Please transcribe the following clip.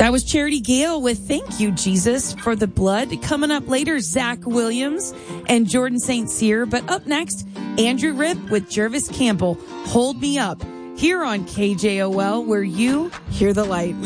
That was Charity Gale with Thank You, Jesus, for the Blood. Coming up later, Zach Williams and Jordan St. Cyr. But up next, Andrew Ripp with Jervis Campbell, Hold Me Up, here on KJOL, where you hear the light.